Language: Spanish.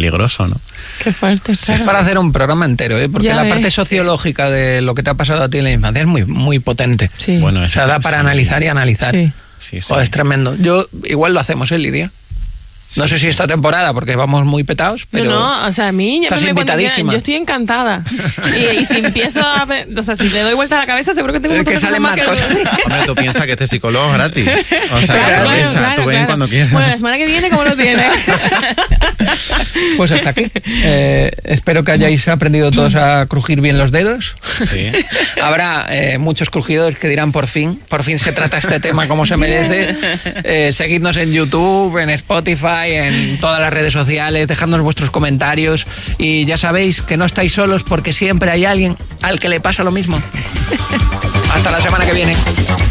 peligroso, ¿no? Qué fuerte. Sí, es para hacer un programa entero, porque Ya la ves. parte sociológica de lo que te ha pasado a ti en la infancia es muy, muy potente. Sí. Bueno, O sea, da para analizar y analizar. Sí. Sí, sí. Joder, es tremendo. Yo igual lo hacemos, Lidia. No sé si esta temporada, porque vamos muy petados, pero... No, o sea, a mí ya estás me cuando invitadísima. quieran, yo estoy encantada. Y si empiezo a... O sea, si le doy vuelta a la cabeza, seguro que tengo un Es que montón de salen cosas más que... cosas. Hombre, tú piensas que este psicólogo es gratis. O sea, Claro, aprovecha, tú ven cuando quieras. Bueno, la semana que viene, ¿cómo lo tienes? Pues hasta aquí. Espero que hayáis aprendido todos a crujir bien los dedos. Sí. Habrá muchos crujidos que dirán por fin se trata este tema como se merece. Seguidnos en YouTube, en Spotify, en todas las redes sociales, dejadnos vuestros comentarios y ya sabéis que no estáis solos porque siempre hay alguien al que le pasa lo mismo. Hasta la semana que viene.